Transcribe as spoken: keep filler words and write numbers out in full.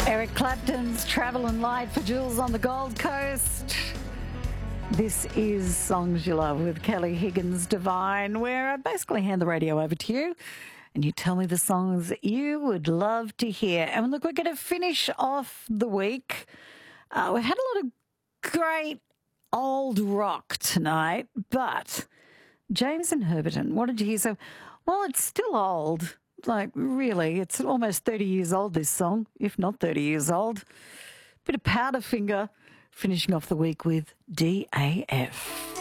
Eric Clapton's Travelling Light for Jules on the Gold Coast. This is Songs You Love with Kelly Higgins Divine, where I basically hand the radio over to you and you tell me the songs that you would love to hear. And look, we're going to finish off the week. Uh, we've had a lot of great old rock tonight, but James and Herberton, what did you hear? So, well, it's still old. Like, really, it's almost thirty years old, this song, if not thirty years old. Bit of Powderfinger, finishing off the week with D A F.